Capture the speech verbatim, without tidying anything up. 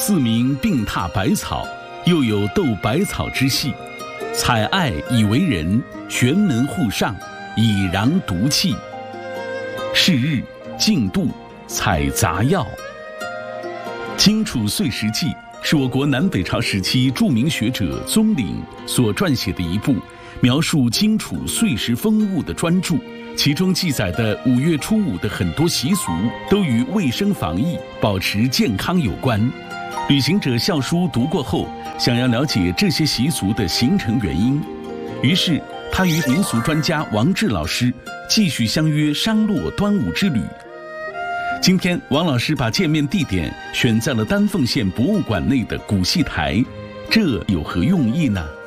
自名病榻百草，又有斗百草之戏，采艾以为人，玄门户上，以攘毒气。是日进度采杂药。荆楚岁时记是我国南北朝时期著名学者宗懔所撰写的一部描述荆楚岁时风物的专著，其中记载的五月初五的很多习俗都与卫生防疫、保持健康有关。旅行者校书读过后，想要了解这些习俗的形成原因，于是他与民俗专家王志老师继续相约商洛端午之旅。今天王老师把见面地点选在了丹凤县博物馆内的古戏台，这有何用意呢？